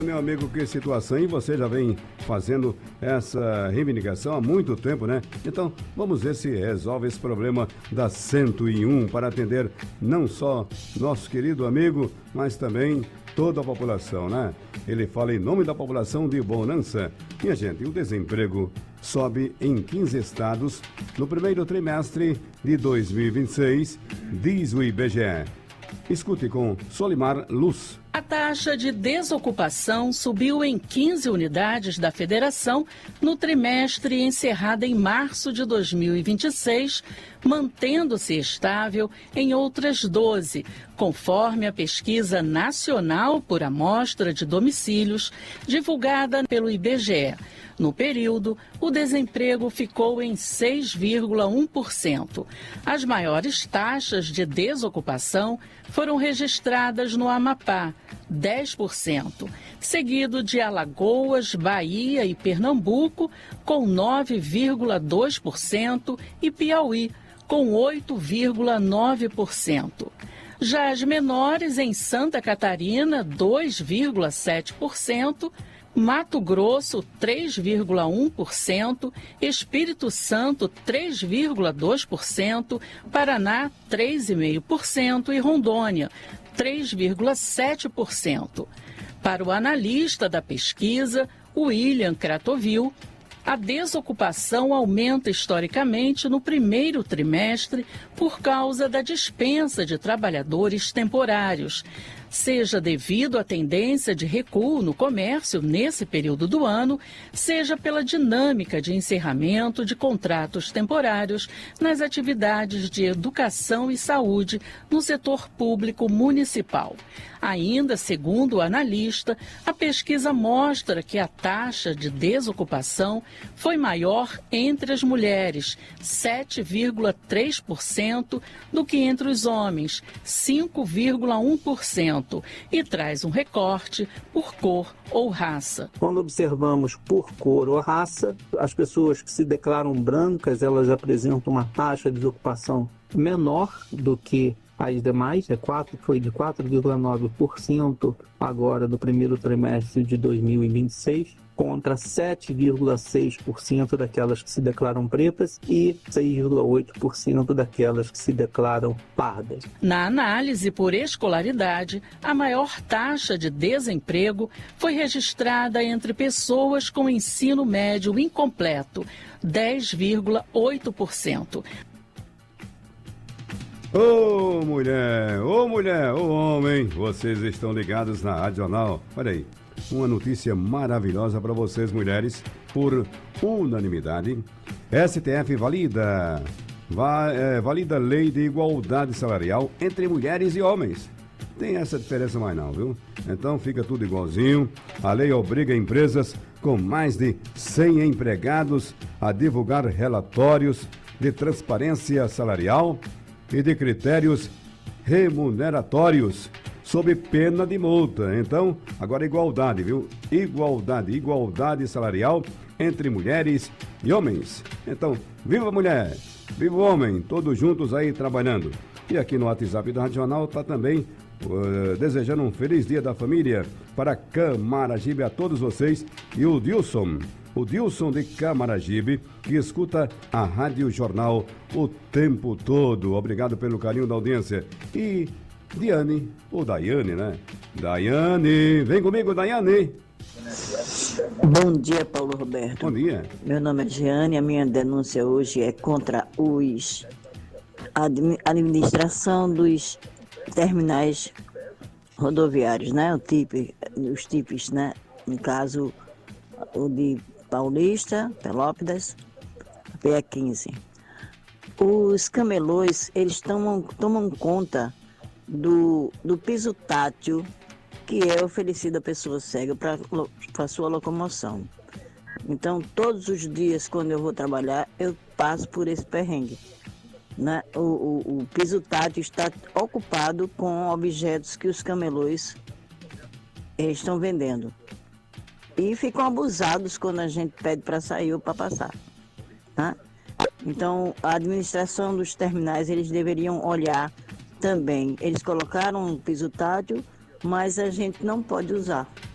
Meu amigo, que situação, e você já vem fazendo essa reivindicação há muito tempo, né? Então, vamos ver se resolve esse problema da 101 para atender não só nosso querido amigo, mas também toda a população, né? Ele fala em nome da população de Bonança. Minha gente, o desemprego sobe em 15 estados no primeiro trimestre de 2026, diz o IBGE. Escute com Solimar Luz. A taxa de desocupação subiu em 15 unidades da federação no trimestre encerrado em março de 2026, mantendo-se estável em outras 12, conforme a pesquisa nacional por amostra de domicílios divulgada pelo IBGE. No período, o desemprego ficou em 6,1%. As maiores taxas de desocupação foram registradas no Amapá, 10%, seguido de Alagoas, Bahia e Pernambuco, com 9,2%, e Piauí, com 8,9%. Já as menores em Santa Catarina, 2,7%, Mato Grosso, 3,1%, Espírito Santo, 3,2%, Paraná, 3,5% e Rondônia, 3,7%. Para o analista da pesquisa, William Kratovil, a desocupação aumenta historicamente no primeiro trimestre por causa da dispensa de trabalhadores temporários, seja devido à tendência de recuo no comércio nesse período do ano, seja pela dinâmica de encerramento de contratos temporários nas atividades de educação e saúde no setor público municipal. Ainda, segundo o analista, a pesquisa mostra que a taxa de desocupação foi maior entre as mulheres, 7,3%, do que entre os homens, 5,1%, e traz um recorte por cor ou raça. Quando observamos por cor ou raça, as pessoas que se declaram brancas, elas apresentam uma taxa de desocupação menor do que as demais, foi de 4,9% agora no primeiro trimestre de 2026, contra 7,6% daquelas que se declaram pretas e 6,8% daquelas que se declaram pardas. Na análise por escolaridade, a maior taxa de desemprego foi registrada entre pessoas com ensino médio incompleto, 10,8%. Ô mulher, ô homem, vocês estão ligados na Rádio Jornal. Olha aí, uma notícia maravilhosa para vocês, mulheres, por unanimidade. STF valida lei de igualdade salarial entre mulheres e homens. Tem essa diferença mais não, viu? Então fica tudo igualzinho. A lei obriga empresas com mais de 100 empregados a divulgar relatórios de transparência salarial e de critérios remuneratórios, sob pena de multa. Então, agora igualdade, viu? Igualdade salarial entre mulheres e homens. Então, viva a mulher, viva o homem, todos juntos aí trabalhando. E aqui no WhatsApp da Rádio Jornal está também desejando um feliz dia da família para Camaragibe a todos vocês, e o Dilson de Camaragibe, que escuta a Rádio Jornal o tempo todo. Obrigado pelo carinho da audiência. E Diane, ou Daiane, né? Daiane, vem comigo, Daiane. Bom dia, Paulo Roberto. Bom dia. Meu nome é Jeane, a minha denúncia hoje é contra a administração dos terminais rodoviários, né? Os TIPs, né? No caso, o de Paulista, Pelópidas, PE15. Os camelôs, eles tomam conta do piso tátil que é oferecido à pessoa cega para sua locomoção. Então, todos os dias, quando eu vou trabalhar, eu passo por esse perrengue. Né? O piso tátil está ocupado com objetos que os camelôs estão vendendo. E ficam abusados quando a gente pede para sair ou para passar. Tá? Então, a administração dos terminais, eles deveriam olhar também. Eles colocaram um piso tátil, mas a gente não pode usar.